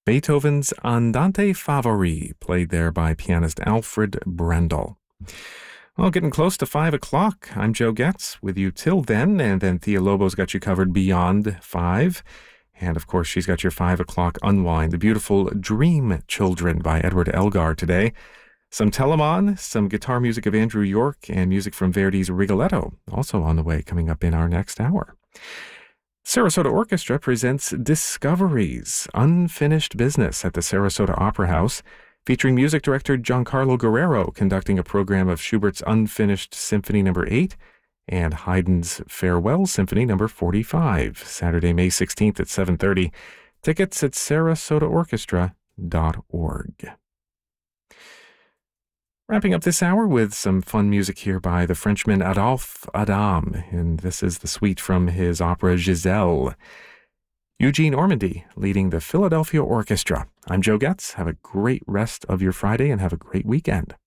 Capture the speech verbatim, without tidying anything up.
Beethoven's Andante Favori, played there by pianist Alfred Brendel. Well, getting close to five o'clock. I'm Joe Getz with you till then, and then Thea Lobo's got you covered beyond five. And of course, she's got your five o'clock unwind, the beautiful Dream Children by Edward Elgar today. Some Telemann, some guitar music of Andrew York, and music from Verdi's Rigoletto, also on the way, coming up in our next hour. Sarasota Orchestra presents Discoveries, Unfinished Business at the Sarasota Opera House, featuring music director Giancarlo Guerrero conducting a program of Schubert's Unfinished Symphony Number eight and Haydn's Farewell Symphony Number forty-five, Saturday, May sixteenth at seven thirty. Tickets at sarasota orchestra dot org. Wrapping up this hour with some fun music here by the Frenchman Adolphe Adam, and this is the suite from his opera Giselle. Eugene Ormandy leading the Philadelphia Orchestra. I'm Joe Getz. Have a great rest of your Friday and have a great weekend.